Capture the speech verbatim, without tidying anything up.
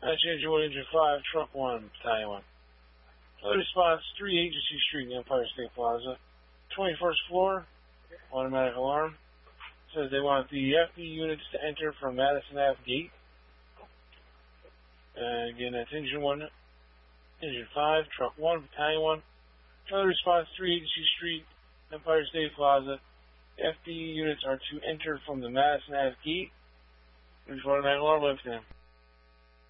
Action Engine one, Engine five, Truck one, Battalion one. Other response, three Agency Street, Empire State Plaza. twenty-first floor, automatic alarm. Says they want the F B units to enter from Madison Avenue Gate. And again, that's Engine one, Engine five, Truck one, Battalion one. Other response, three Agency Street, Empire State Plaza. F B units are to enter from the Madison Avenue Gate. There's automatic alarm left in.